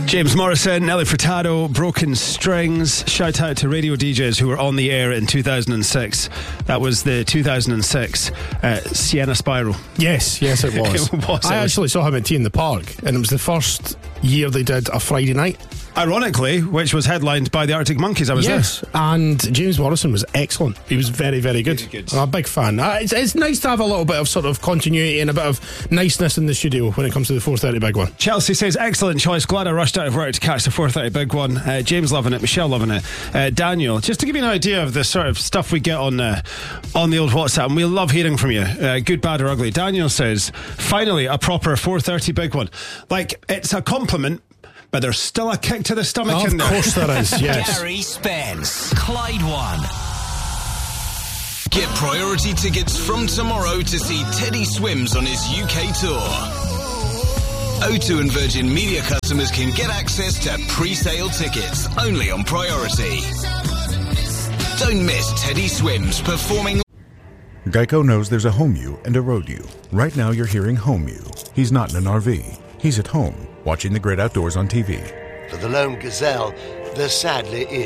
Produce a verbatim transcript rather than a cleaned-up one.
James Morrison, Nelly Furtado, Broken Strings. Shout out to radio D Js who were on the air in two thousand six. That was the two thousand six uh, Sienna Spiral. Yes, yes it was. It was. I It was- actually saw him at Tea in the Park, and it was the first year they did a Friday night. Ironically, which was headlined by the Arctic Monkeys. I was Yes, and James Morrison was excellent. He was very, very good. Very good. I'm a big fan. Uh, It's, it's nice to have a little bit of sort of continuity and a bit of niceness in the studio when it comes to the four thirty Big One. there. Chelsea says, excellent choice. Glad I rushed out of work to catch the four thirty Big One. Uh, James loving it. Michelle loving it. Uh, Daniel, just to give you an idea of the sort of stuff we get on uh, on the old WhatsApp, and we love hearing from you, uh, good, bad or ugly. Daniel says, finally a proper four thirty Big One. Like, it's a compliment, but there's still a kick to the stomach Oh, in of there. course there is, yes. Gary Spence, Clyde One. Get priority tickets from tomorrow to see Teddy Swims on his U K tour. O two and Virgin Media customers can get access to pre-sale tickets only on priority. Don't miss Teddy Swims performing. Geico knows there's a home you and a road you. Right now you're hearing home you. He's not in an R V. He's at home, watching the great outdoors on T V. For the lone gazelle, there sadly is